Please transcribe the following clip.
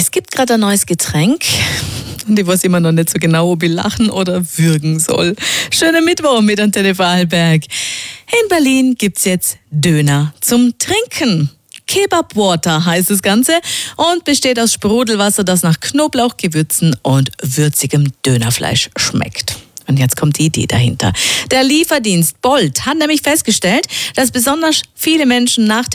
Es gibt gerade ein neues Getränk und ich weiß immer noch nicht so genau, ob ich lachen oder würgen soll. Schönen Mittwoch mit Antenne Vorarlberg. In Berlin gibt's jetzt Döner zum Trinken. Kebab Water heißt das Ganze und besteht aus Sprudelwasser, das nach Knoblauch, Gewürzen und würzigem Dönerfleisch schmeckt. Und jetzt kommt die Idee dahinter. Der Lieferdienst Bolt hat nämlich festgestellt, dass besonders viele Menschen nach